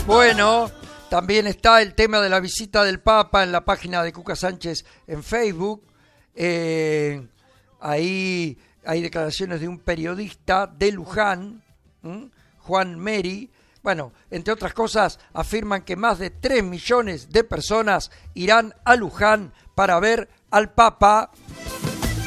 Bueno, también está el tema de la visita del Papa en la página de Cuca Sánchez en Facebook. Ahí hay declaraciones de un periodista de Luján, Juan Meri. Bueno, entre otras cosas, afirman que más de 3 millones de personas irán a Luján para ver al Papa.